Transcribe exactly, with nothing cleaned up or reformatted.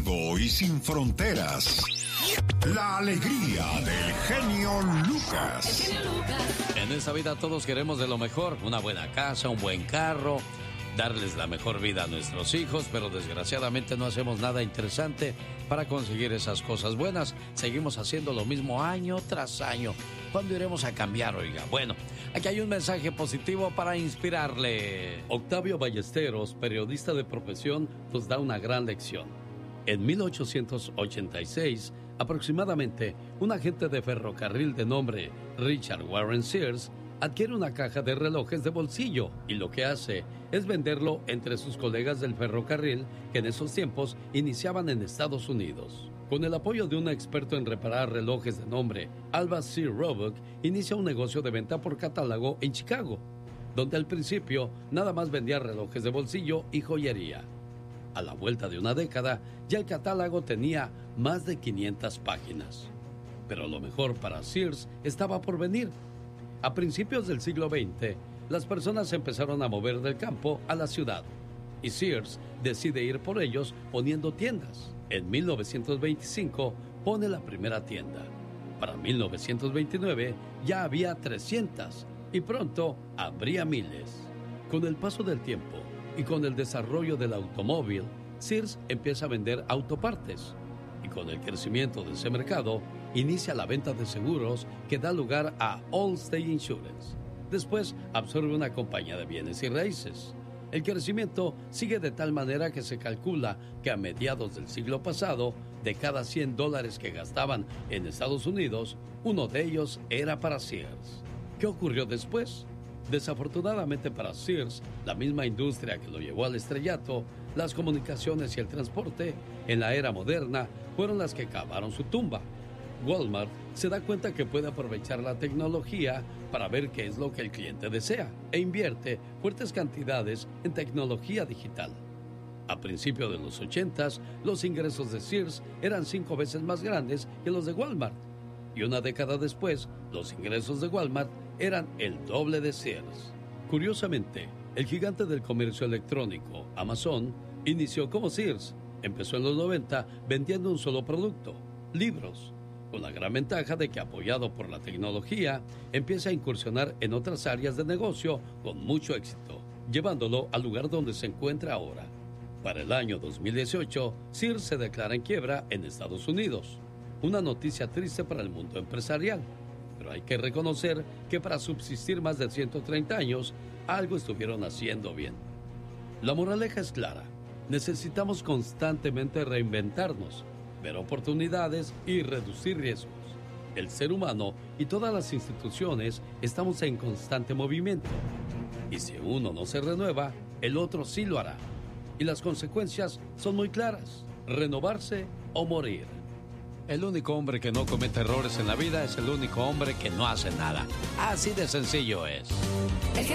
divertido y sin fronteras. La alegría del genio Lucas. El genio Lucas. En esta vida todos queremos de lo mejor, una buena casa, un buen carro, darles la mejor vida a nuestros hijos, pero desgraciadamente no hacemos nada interesante para conseguir esas cosas buenas. Seguimos haciendo lo mismo año tras año. ¿Cuándo iremos a cambiar, oiga? Bueno, aquí hay un mensaje positivo para inspirarle. Octavio Ballesteros, periodista de profesión, nos da una gran lección. En mil ochocientos ochenta y seis, aproximadamente, un agente de ferrocarril de nombre Richard Warren Sears adquiere una caja de relojes de bolsillo y lo que hace es venderlo entre sus colegas del ferrocarril que en esos tiempos iniciaban en Estados Unidos. Con el apoyo de un experto en reparar relojes de nombre Alva C. Roebuck, inicia un negocio de venta por catálogo en Chicago, donde al principio nada más vendía relojes de bolsillo y joyería. A la vuelta de una década, ya el catálogo tenía más de quinientas páginas. Pero lo mejor para Sears estaba por venir. A principios del siglo veinte, las personas se empezaron a mover del campo a la ciudad, y Sears decide ir por ellos poniendo tiendas. En mil novecientos veinticinco pone la primera tienda. Para mil novecientos veintinueve ya había trescientas y pronto habría miles. Con el paso del tiempo y con el desarrollo del automóvil, Sears empieza a vender autopartes. Y con el crecimiento de ese mercado, inicia la venta de seguros que da lugar a Allstate Insurance. Después absorbe una compañía de bienes y raíces. El crecimiento sigue de tal manera que se calcula que a mediados del siglo pasado, de cada cien dólares que gastaban en Estados Unidos, uno de ellos era para Sears. ¿Qué ocurrió después? Desafortunadamente para Sears, la misma industria que lo llevó al estrellato, las comunicaciones y el transporte, en la era moderna, fueron las que cavaron su tumba. Walmart se da cuenta que puede aprovechar la tecnología para ver qué es lo que el cliente desea e invierte fuertes cantidades en tecnología digital. A principios de los ochentas, los ingresos de Sears eran cinco veces más grandes que los de Walmart. Y una década después, los ingresos de Walmart eran el doble de Sears. Curiosamente, el gigante del comercio electrónico, Amazon, inició como Sears. Empezó en los noventa vendiendo un solo producto, libros, con la gran ventaja de que, apoyado por la tecnología, empieza a incursionar en otras áreas de negocio con mucho éxito, llevándolo al lugar donde se encuentra ahora. Para el año dos mil dieciocho, Sears se declara en quiebra en Estados Unidos. Una noticia triste para el mundo empresarial, pero hay que reconocer que para subsistir más de ciento treinta años, algo estuvieron haciendo bien. La moraleja es clara: necesitamos constantemente reinventarnos, ver oportunidades y reducir riesgos. El ser humano y todas las instituciones estamos en constante movimiento. Y si uno no se renueva, el otro sí lo hará. Y las consecuencias son muy claras: renovarse o morir. El único hombre que no comete errores en la vida es el único hombre que no hace nada. Así de sencillo es.